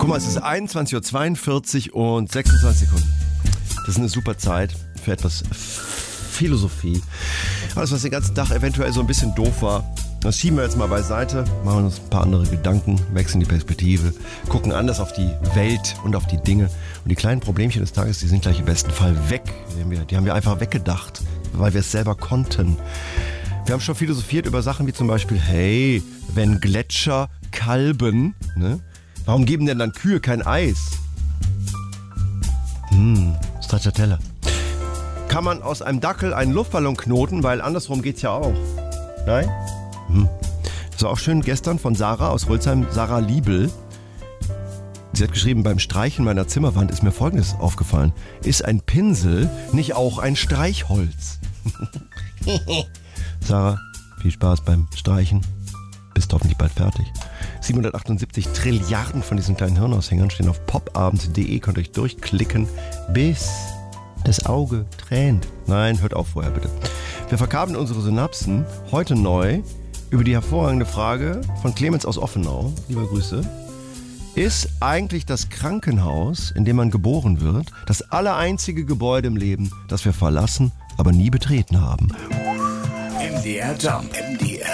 Guck mal, es ist 21.42 Uhr und 26 Sekunden. Das ist eine super Zeit für etwas Philosophie. Alles, was den ganzen Tag eventuell so ein bisschen doof war, das schieben wir jetzt mal beiseite, machen uns ein paar andere Gedanken, wechseln die Perspektive, gucken anders auf die Welt und auf die Dinge. Und die kleinen Problemchen des Tages, die sind gleich im besten Fall weg. Die haben wir einfach weggedacht, weil wir es selber konnten. Wir haben schon philosophiert über Sachen wie zum Beispiel, hey, wenn Gletscher kalben, ne? Warum geben denn dann Kühe kein Eis? Stracciatella. Kann man aus einem Dackel einen Luftballon knoten, weil andersrum geht's ja auch. Nein? Das war auch schön gestern von Sarah aus Rölsheim, Sarah Liebel. Sie hat geschrieben, beim Streichen meiner Zimmerwand ist mir Folgendes aufgefallen. Ist ein Pinsel nicht auch ein Streichholz? Sarah, viel Spaß beim Streichen. Bist hoffentlich bald fertig. 778 Trilliarden von diesen kleinen Hirnaushängern stehen auf popabend.de. Könnt euch durchklicken, bis das Auge tränt. Nein, hört auf vorher bitte. Wir verkabeln unsere Synapsen heute neu über die hervorragende Frage von Clemens aus Offenau. Liebe Grüße. Ist eigentlich das Krankenhaus, in dem man geboren wird, das allereinzige Gebäude im Leben, das wir verlassen, aber nie betreten haben? MDR Jump. MDR